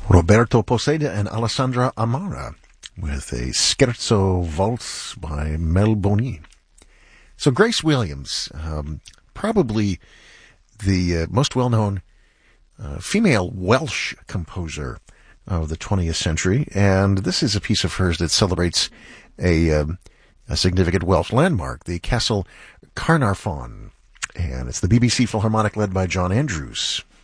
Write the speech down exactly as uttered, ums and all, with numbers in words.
Roberto Poseda and Alessandra Amara with a Scherzo Waltz by Mel Boni. So Grace Williams, um, probably the uh, most well-known uh, female Welsh composer of the twentieth century, and this is a piece of hers that celebrates a, um, a significant Welsh landmark, the Castle Carnarvon, and it's the B B C Philharmonic led by John Andrews.